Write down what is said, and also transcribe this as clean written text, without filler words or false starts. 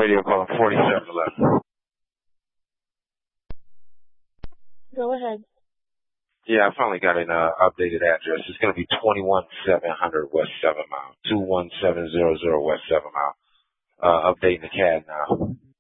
Radio calling 4711. Go ahead. Yeah, I finally got an updated address. It's going to be 21700 West 7 Mile. 21700 West 7 Mile. Updating the CAD now.